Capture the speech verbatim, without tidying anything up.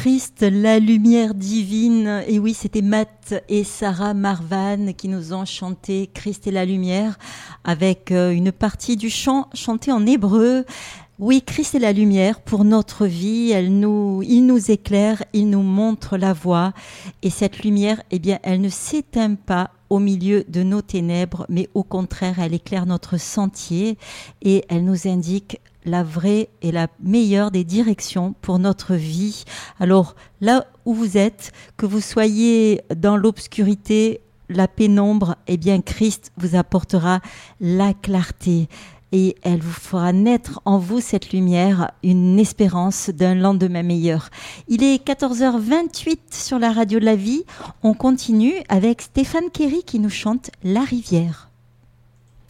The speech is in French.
Christ, la lumière divine. Et oui, c'était Matt et Sarah Marvan qui nous ont chanté Christ et la lumière avec une partie du chant chanté en hébreu. Oui, Christ est la lumière pour notre vie. Elle nous, il nous éclaire, il nous montre la voie. Et cette lumière, eh bien, elle ne s'éteint pas au milieu de nos ténèbres, mais au contraire, elle éclaire notre sentier et elle nous indique la vraie et la meilleure des directions pour notre vie. Alors, là où vous êtes, que vous soyez dans l'obscurité, la pénombre, eh bien, Christ vous apportera la clarté. Et elle vous fera naître en vous cette lumière, une espérance d'un lendemain meilleur. Il est quatorze heures vingt-huit sur la radio de la vie. On continue avec Stéphane Kerry qui nous chante La Rivière.